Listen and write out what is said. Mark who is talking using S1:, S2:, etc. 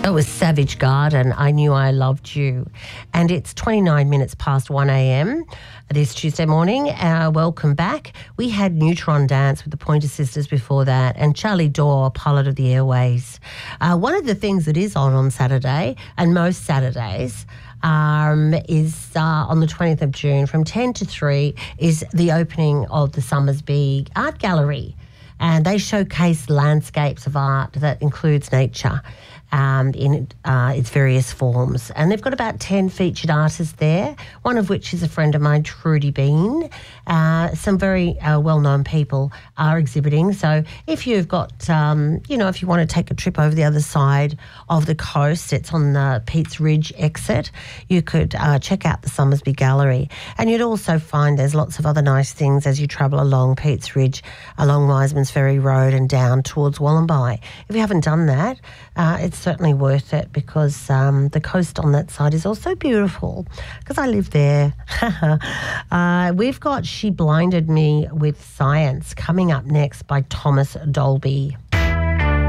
S1: It was Savage Garden, I Knew I Loved You. And it's 29 minutes past 1 a.m. this Tuesday morning. Welcome back. We had Neutron Dance with the Pointer Sisters before that, and Charlie Dore, Pilot of the Airways. One of the things that is on Saturday, and most Saturdays, is on the 20th of June from 10 to 3 is the opening of the Summersby Art Gallery. And they showcase landscapes of art that includes nature in its various forms. And they've got about 10 featured artists there, one of which is a friend of mine, Trudy Bean. Some very well-known people are exhibiting. So if you've got, if you want to take a trip over the other side of the coast, it's on the Pete's Ridge exit, you could check out the Summersby Gallery. And you'd also find there's lots of other nice things as you travel along Pete's Ridge, along Wiseman's Ferry Road and down towards Wollombi. If you haven't done that, it's certainly worth it because the coast on that side is also beautiful because I live there. We've got She Blinded Me with Science coming up next by Thomas Dolby.